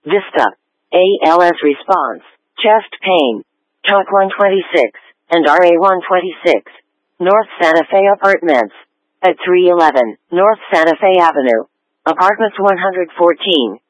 Vista. ALS response. Chest pain. Talk 126 and RA 126. North Santa Fe Apartments. At 311 North Santa Fe Avenue. Apartments 114.